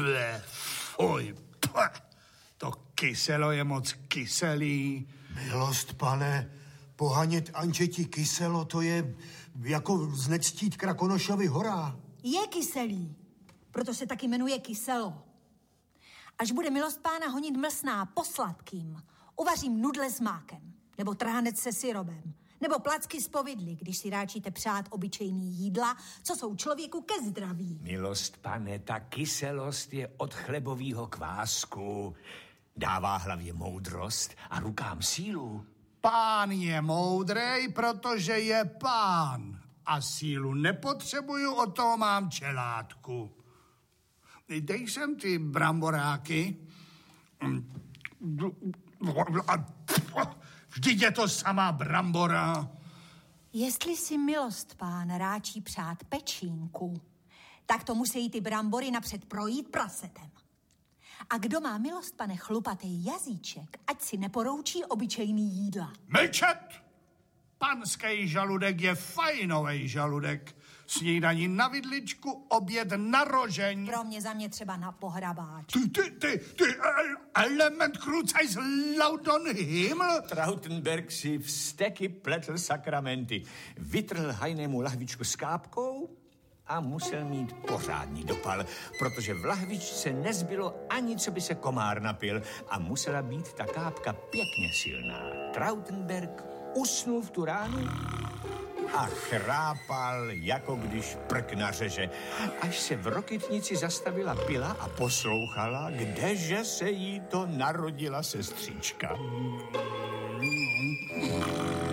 Fuj, to kyselo je moc kyselý. Milost, pane, pohanět Ančeti kyselo, to je jako znectít Krakonošovi hora. Je kyselý, proto se taky jmenuje kyselo. Až bude milost pána honit mlsná po sladkým, uvařím nudle s mákem, nebo trhanec se syrobem, nebo placky z povidly, když si ráčíte přát obyčejný jídla, co jsou člověku ke zdraví. Milost, pane, ta kyselost je od chlebovýho kvásku. Dává hlavě moudrost a rukám sílu. Pán je moudrej, protože je pán. A sílu nepotřebuju, o toho mám čelátku. Dej sem ty bramboráky. Vždyť je to samá brambora. Jestli si milost pán ráčí přát pečínku, tak to musí ty brambory napřed projít prasetem. A kdo má milost, pane, chlupatý jazyček, ať si neporoučí obyčejný jídla. Mlčet! Panský žaludek je fajnovej žaludek. Snídaní na vidličku, oběd na rožeň. Pro mě za mě třeba na pohrabáč. Ty element krucaj z Laudon Himmel? Trautenberg si vzteky pletl sakramenty. Vytrhl hajnému lahvičku s kápkou a musel mít pořádný dopal, protože v lahvičce nezbylo ani, co by se komár napil a musela být ta kápka pěkně silná. Trautenberg usnul v tu ránu a chrápal, jako když prk nařeže, až se v Rokytnici zastavila pila a poslouchala, kdeže se jí to narodila sestřička.